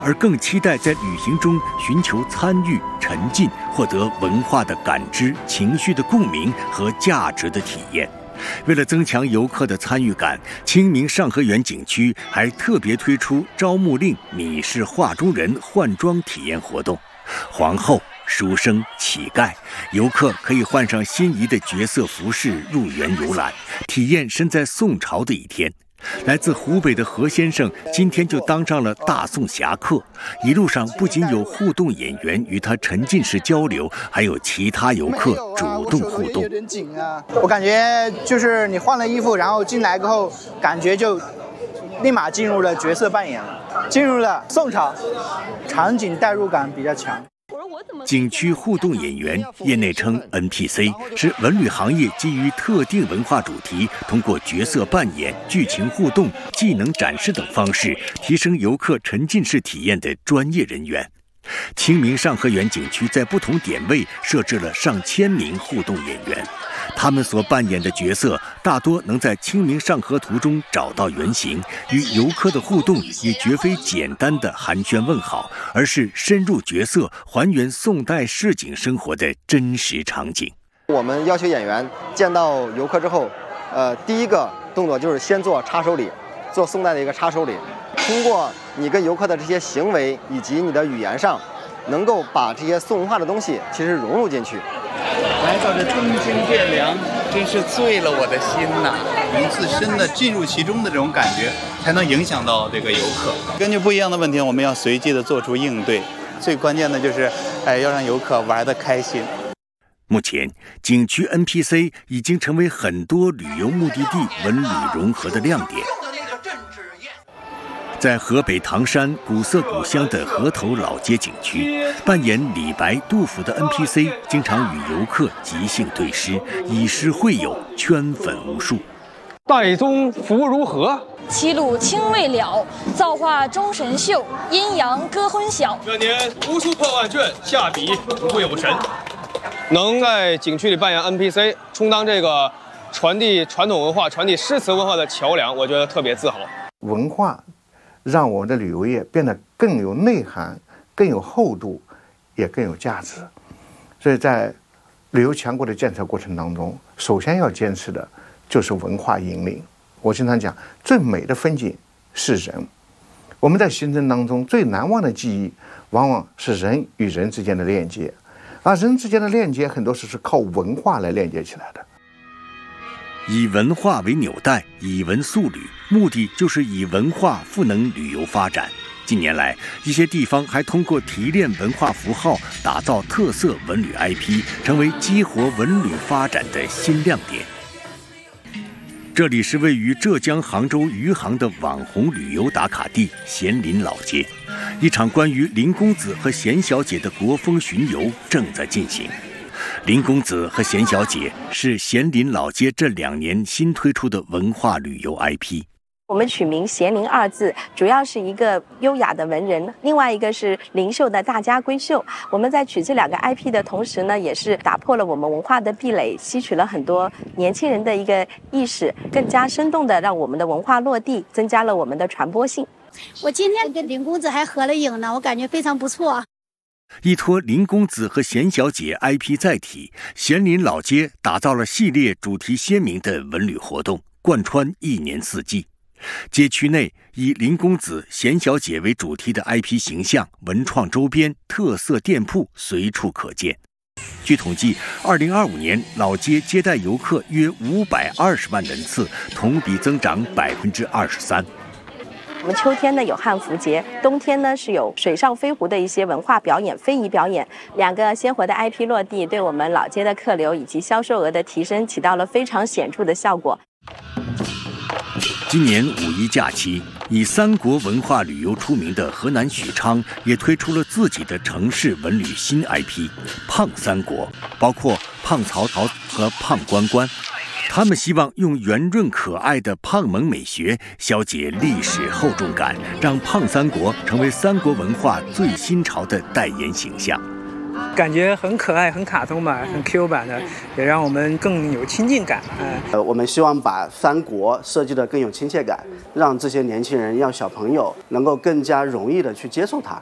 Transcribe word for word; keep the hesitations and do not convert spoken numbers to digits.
而更期待在旅行中寻求参与、沉浸，获得文化的感知、情绪的共鸣和价值的体验。为了增强游客的参与感，清明上河园景区还特别推出招募令米氏画中人换装体验活动。皇后、书生、乞丐，游客可以换上心仪的角色服饰入园游览，体验身在宋朝的一天。来自湖北的何先生今天就当上了大宋侠客，一路上不仅有互动演员与他沉浸式交流，还有其他游客主动互动。 我感觉就是你换了衣服，然后进来过后，感觉就立马进入了角色扮演了，进入了宋朝，场景代入感比较强。 景区互动演员，业内称 N P C， 是文旅行业基于特定文化主题，通过角色扮演、剧情互动、技能展示等方式，提升游客沉浸式体验的专业人员。清明上河园景区在不同点位设置了上千名互动演员，他们所扮演的角色大多能在清明上河图中找到原型，与游客的互动也绝非简单的寒暄问好，而是深入角色，还原宋代市井生活的真实场景。 我们要求演员见到游客之后，呃，第一个动作就是先做插手礼，做宋代的一个插手礼。通过你跟游客的这些行为以及你的语言上，能够把这些宋文化的东西其实融入进去。 来到这东京汴梁，真是醉了我的心呐！能自身的进入其中的这种感觉，才能影响到这个游客。根据不一样的问题，我们要随机的做出应对。最关键的就是，哎，要让游客玩得开心。 目前，景区 N P C 已经成为很多旅游目的地文旅融合的亮点。在河北唐山古色古香的河头老街景区，扮演李白、杜甫的 N P C 经常与游客即兴对诗，以诗会友，圈粉无数。 岱宗夫如何？ 齐鲁青未了，造化钟神秀。阴阳割昏晓。 这年无数破万卷，下笔不会有神。能在景区里扮演 N P C， 充当这个传递传统文化、传递诗词文化的桥梁，我觉得特别自豪。 文化让我们的旅游业变得更有内涵、更有厚度，也更有价值。所以在旅游强国的建设过程当中，首先要坚持的就是文化引领。我经常讲，最美的风景是人。我们在行程当中最难忘的记忆，往往是人与人之间的链接，而人之间的链接很多时是靠文化来链接起来的。 以文化为纽带，以文塑旅，目的就是以文化赋能旅游发展。近年来，一些地方还通过提炼文化符号，打造特色文旅 I P， 成为激活文旅发展的新亮点。这里是位于浙江杭州余杭的网红旅游打卡地咸林老街，一场关于林公子和贤小姐的国风巡游正在进行。林公子和贤小姐是咸林老街这两年新推出的文化旅游 I P。 我们取名咸林二字，主要是一个优雅的文人，另外一个是灵秀的大家闺秀。我们在取这两个 I P 的同时呢，也是打破了我们文化的壁垒，吸取了很多年轻人的一个意识，更加生动的让我们的文化落地，增加了我们的传播性。 我今天跟林公子还合了影呢，我感觉非常不错。 依托林公子和贤小姐 I P 载体，咸林老街打造了系列主题鲜明的文旅活动，贯穿一年四季。街区内以林公子、贤小姐为主题的 I P 形象、文创周边、特色店铺随处可见。据统计，二零二五年老街接待游客约五百二十万人次，同比增长百分之二十三。 我们秋天呢有汉服节，冬天呢是有水上飞狐的一些文化表演、非遗表演，两个鲜活的 I P 落地，对我们老街的客流以及销售额的提升起到了非常显著的效果。 今年五一假期，以三国文化旅游出名的河南许昌也推出了自己的城市文旅新 I P“ 胖三国”，包括胖曹操和胖关关。他们希望用圆润可爱的胖萌美学消解历史厚重感，让胖三国成为三国文化最新潮的代言形象。 感觉很可爱、很卡通吧，很 Q 版的，也让我们更有亲近感。嗯， 呃，我们希望把三国设计得更有亲切感，让这些年轻人、让小朋友能够更加容易的去接受它。